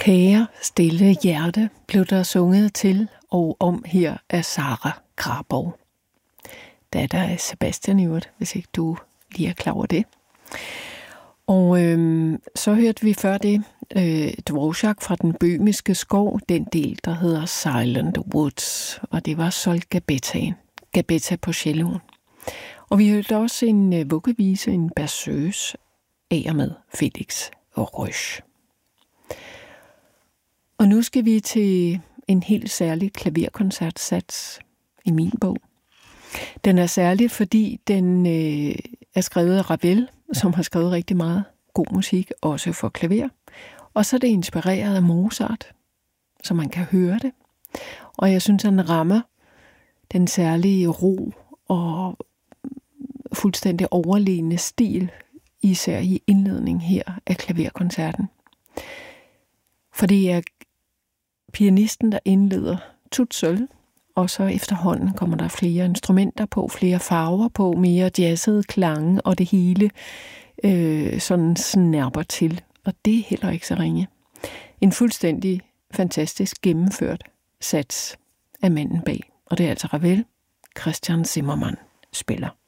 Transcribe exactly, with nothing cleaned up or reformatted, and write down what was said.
Kære stille hjerte blev der sunget til og om her af Sara Grabov. Datter af Sebastian i øvrigt, hvis ikke du lige er klar over det. Og øhm, så hørte vi før det øh, Dvorak fra den bøhmiske skov, den del, der hedder Silent Woods, og det var Sol Gabetta, Gabetta på celloen. Og vi hørte også en øh, vuggevise, en berceuse, af og med Felix Roche. Og nu skal vi til en helt særlig klaverkoncertsats i min bog. Den er særlig, fordi den øh, er skrevet af Ravel, som har skrevet rigtig meget god musik, også for klaver. Og så er det inspireret af Mozart, så man kan høre det. Og jeg synes, han rammer den særlige ro og fuldstændig overlegne stil, især i indledningen her af klaverkoncerten. For det er pianisten, der indleder tut sølv, og så efterhånden kommer der flere instrumenter på, flere farver på, mere jazzede klange, og det hele øh, sådan snærper til. Og det er heller ikke så ringe. En fuldstændig fantastisk gennemført sats af manden bag. Og det er altså Ravel, Christian Zimmermann spiller.